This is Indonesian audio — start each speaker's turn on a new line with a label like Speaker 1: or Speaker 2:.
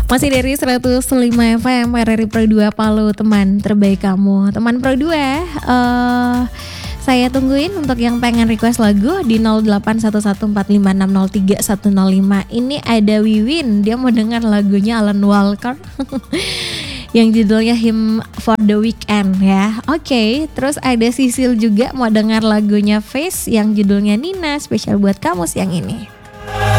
Speaker 1: Masih dari 105 FM RRI Pro 2 Palu, teman terbaik kamu. Teman Pro 2, saya tungguin untuk yang pengen request lagu di 081145603105. Ini ada Wiwin, dia mau dengar lagunya Alan Walker yang judulnya Hymn for the Weekend ya. Oke, terus ada Sisil juga mau dengar lagunya Face yang judulnya Nina, spesial buat kamu siang ini.